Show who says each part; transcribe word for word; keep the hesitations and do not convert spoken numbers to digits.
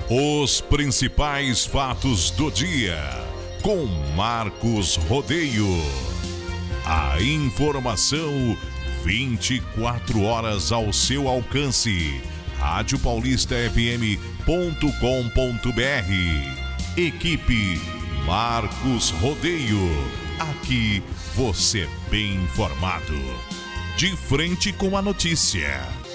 Speaker 1: Os principais fatos do dia, com Marcos Rodeio. A informação vinte e quatro horas ao seu alcance. rádio paulista f m ponto com ponto b r. Equipe Marcos Rodeio. Aqui você bem informado. De frente com a notícia.